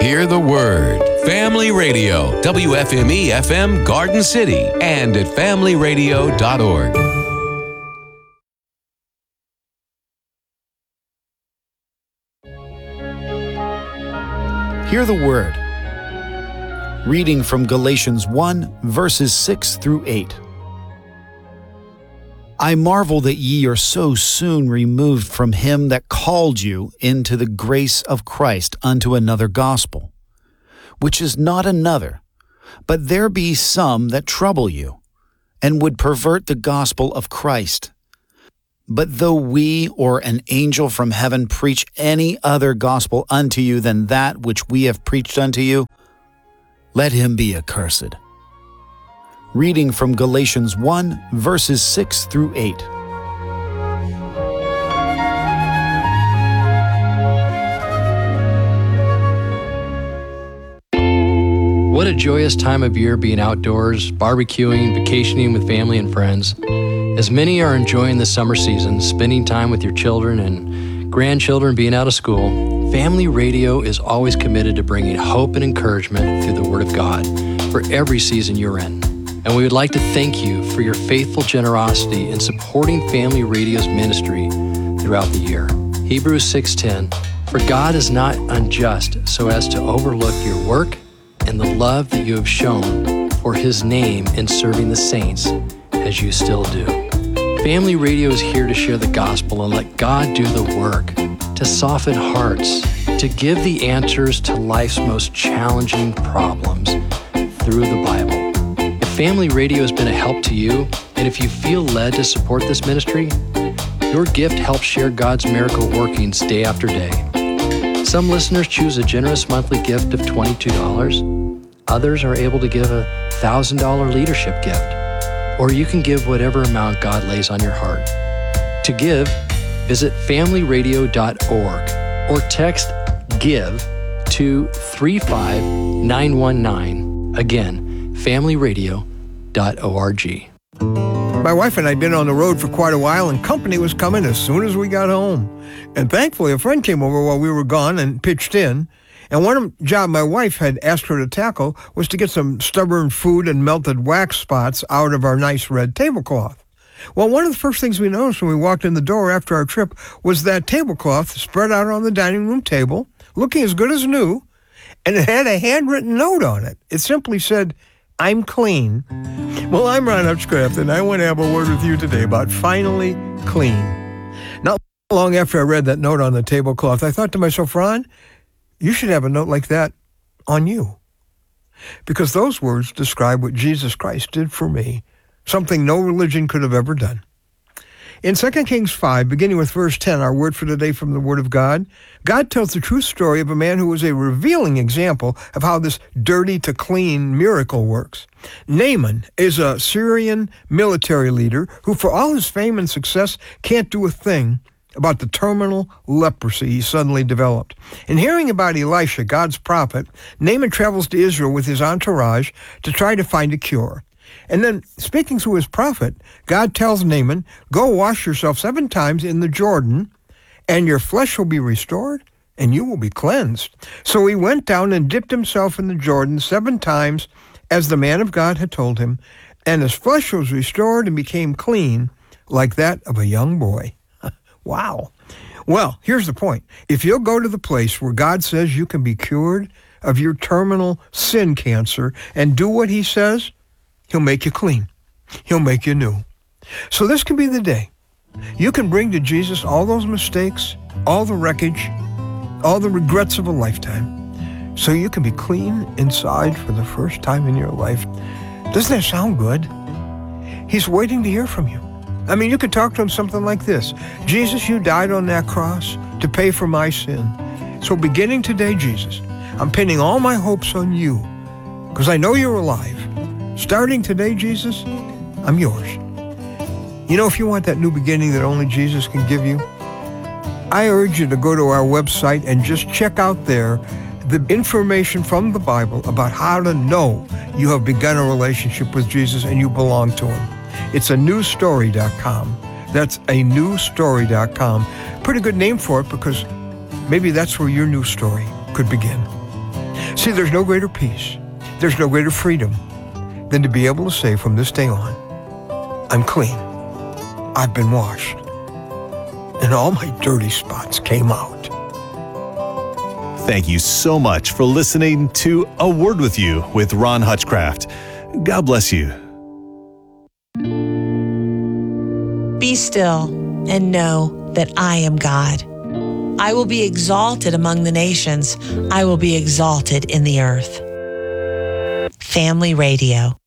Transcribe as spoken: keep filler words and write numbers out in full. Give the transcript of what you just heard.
Hear the Word. Family Radio, W F M E F M Garden City, and at family radio dot org. Hear the Word. Reading from Galatians one, verses six through eight. I marvel that ye are so soon removed from him that called you into the grace of Christ unto another gospel, which is not another, but there be some that trouble you, and would pervert the gospel of Christ. But though we or an angel from heaven preach any other gospel unto you than that which we have preached unto you, let him be accursed. Reading from Galatians one, verses six through eight. What a joyous time of year being outdoors, barbecuing, vacationing with family and friends. As many are enjoying the summer season, spending time with your children and grandchildren being out of school, Family Radio is always committed to bringing hope and encouragement through the Word of God for every season you're in. And we would like to thank you for your faithful generosity in supporting Family Radio's ministry throughout the year. Hebrews six ten, for God is not unjust so as to overlook your work and the love that you have shown for His name in serving the saints as you still do. Family Radio is here to share the gospel and let God do the work, to soften hearts, to give the answers to life's most challenging problems through the Bible. If Family Radio has been a help to you, and if you feel led to support this ministry, your gift helps share God's miracle workings day after day. Some listeners choose a generous monthly gift of twenty-two dollars. Others are able to give a one thousand dollars leadership gift. Or you can give whatever amount God lays on your heart. To give, visit family radio dot org or text GIVE to three five nine one nine. Again, family radio dot org. My wife and I had been on the road for quite a while, and company was coming as soon as we got home. And thankfully, a friend came over while we were gone and pitched in. And one job my wife had asked her to tackle was to get some stubborn food and melted wax spots out of our nice red tablecloth. Well, one of the first things we noticed when we walked in the door after our trip was that tablecloth spread out on the dining room table, looking as good as new, and it had a handwritten note on it. It simply said, I'm clean. Well, I'm Ron Hutchcraft, and I want to have a word with you today about finally clean. Not long after I read that note on the tablecloth, I thought to myself, Ron, you should have a note like that on you. Because those words describe what Jesus Christ did for me, something no religion could have ever done. In Second Kings five, beginning with verse ten, our word for today from the Word of God, God tells the true story of a man who was a revealing example of how this dirty to clean miracle works. Naaman is a Syrian military leader who, for all his fame and success, can't do a thing about the terminal leprosy he suddenly developed. In hearing about Elisha, God's prophet, Naaman travels to Israel with his entourage to try to find a cure. And then, speaking through his prophet, God tells Naaman, go wash yourself seven times in the Jordan, and your flesh will be restored, and you will be cleansed. So he went down and dipped himself in the Jordan seven times, as the man of God had told him, and his flesh was restored and became clean, like that of a young boy. Wow. Well, here's the point. If you'll go to the place where God says you can be cured of your terminal sin cancer and do what he says, he'll make you clean. He'll make you new. So this can be the day. You can bring to Jesus all those mistakes, all the wreckage, all the regrets of a lifetime, so you can be clean inside for the first time in your life. Doesn't that sound good? He's waiting to hear from you. I mean, you could talk to him something like this. Jesus, you died on that cross to pay for my sin. So beginning today, Jesus, I'm pinning all my hopes on you because I know you're alive. Starting today, Jesus, I'm yours. You know, if you want that new beginning that only Jesus can give you, I urge you to go to our website and just check out there the information from the Bible about how to know you have begun a relationship with Jesus and you belong to him. It's a new story dot com. That's a new story dot com. Pretty good name for it because maybe that's where your new story could begin. See, there's no greater peace, there's no greater freedom than to be able to say from this day on, I'm clean, I've been washed, and all my dirty spots came out. Thank you so much for listening to A Word With You with Ron Hutchcraft. God bless you. Be still and know that I am God. I will be exalted among the nations. I will be exalted in the earth. Family Radio.